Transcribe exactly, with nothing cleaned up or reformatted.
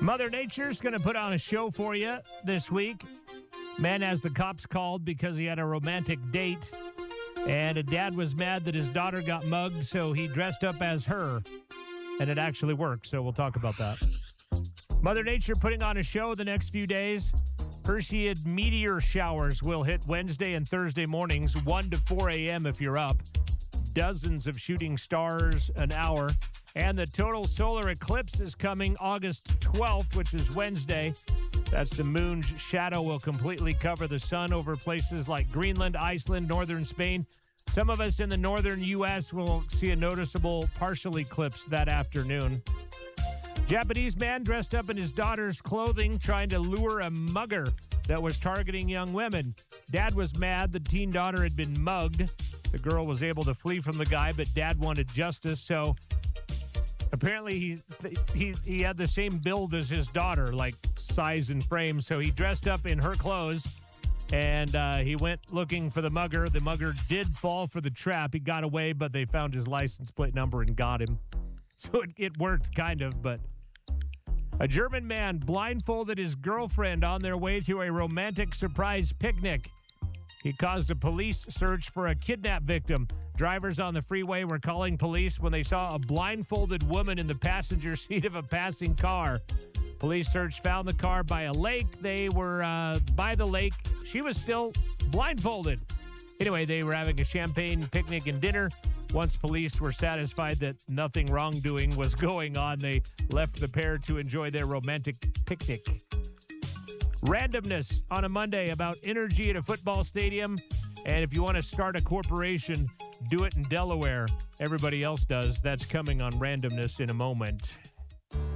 Mother Nature's going to put on a show for you this week. Man has the cops called because he had a romantic date, and a dad was mad that his daughter got mugged, so he dressed up as her, and it actually worked, so we'll talk about that. Mother Nature putting on a show the next few days. Perseid meteor showers will hit Wednesday and Thursday mornings, one to four a.m. if you're up. Dozens of shooting stars an hour. And the total solar eclipse is coming August twelfth, which is Wednesday. That's the moon's shadow will completely cover the sun over places like Greenland, Iceland, northern Spain. Some of us in the northern U S will see a noticeable partial eclipse that afternoon. Japanese man dressed up in his daughter's clothing trying to lure a mugger that was targeting young women. Dad was mad the teen daughter had been mugged. The girl was able to flee from the guy, but dad wanted justice, so apparently he, he he had the same build as his daughter, like size and frame, so he dressed up in her clothes, and uh, he went looking for the mugger. The mugger did fall for the trap. He got away, but they found his license plate number and got him. So it, it worked, kind of, but a German man blindfolded his girlfriend on their way to a romantic surprise picnic. He caused a police search for a kidnap victim. Drivers on the freeway were calling police when they saw a blindfolded woman in the passenger seat of a passing car. Police search found the car by a lake. They were uh, by the lake. She was still blindfolded. Anyway, they were having a champagne picnic and dinner. Once police were satisfied that nothing wrongdoing was going on, they left the pair to enjoy their romantic picnic. Randomness on a Monday about energy at a football stadium. And if you want to start a corporation, do it in Delaware. Everybody else does. That's coming on Randomness in a moment.